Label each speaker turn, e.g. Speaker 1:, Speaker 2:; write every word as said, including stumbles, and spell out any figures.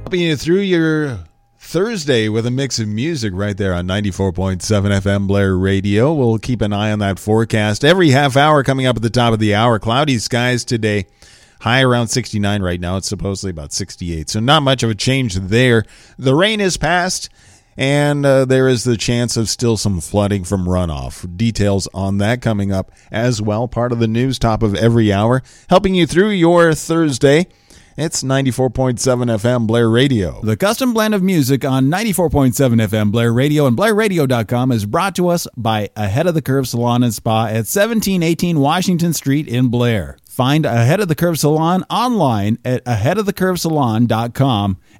Speaker 1: Helping you through your Thursday with a mix of music right there on ninety-four point seven F M Blair Radio. We'll keep an eye on that forecast every half hour coming up at the top of the hour. Cloudy skies today. High around sixty-nine right now. It's supposedly about sixty-eight. So not much of a change there. The rain is past, and uh, there is the chance of still some flooding from runoff. Details on that coming up as well. Part of the news, top of every hour. Helping you through your Thursday. It's ninety-four point seven F M Blair Radio.
Speaker 2: The custom blend of music on ninety-four point seven F M Blair Radio and Blair Radio dot com is brought to us by Ahead of the Curve Salon and Spa at seventeen eighteen Washington Street in Blair. Find Ahead of the Curve Salon online at ahead of the curve salon dot com